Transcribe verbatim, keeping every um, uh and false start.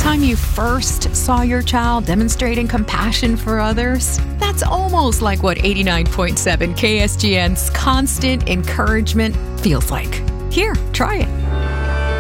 time you first saw your child demonstrating compassion for others? That's almost like what eighty-nine point seven K S G N's constant encouragement feels like. Here, try it.